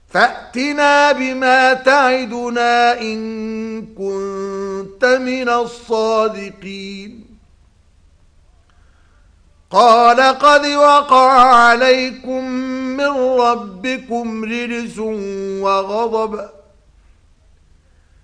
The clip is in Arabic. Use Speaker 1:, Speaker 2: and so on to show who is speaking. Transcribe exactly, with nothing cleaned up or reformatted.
Speaker 1: فأتنا بما تعدنا إن كنت من الصادقين قال قد وقع عليكم من ربكم رجس وغضب